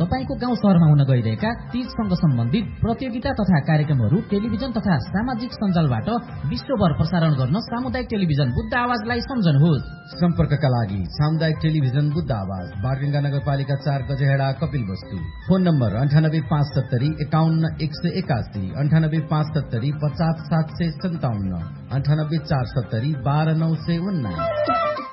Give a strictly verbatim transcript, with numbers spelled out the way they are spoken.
तपाईको गाउँ शहरमा हुन गइरहेका तीजसँग सम्बन्धित प्रतियोगिता तथा कार्यक्रमहरू टेलिभिजन तथा सामाजिक सञ्जालबाट विश्वभर प्रसारण गर्न सामुदायिक टेलिभिजन बुद्ध आवाजलाई सम्झनुहोस्। सम्पर्कका लागि सामुदायिक टेलिभिजन बुद्ध आवाज, बारगंगा नगरपालिका चार, गजेहेडा, कपिलवस्तु। फोन नम्बर अन्ठानब्बे पाँच सत्तरी एकाउन्न एक सय एकासी, अन्ठानब्बे पाँच सत्तरी पचास सात सय सन्ताउन्न, अन्ठानब्बे चार सत्तरी बाह्र नौ सय उन्नाइस।